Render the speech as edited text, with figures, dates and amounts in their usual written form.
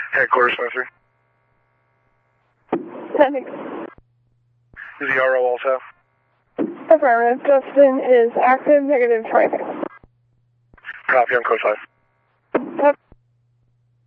Headquarters, Spencer. Thanks. Is the RO also? Affirmative. Justin is active, negative 26. Copy on code 5.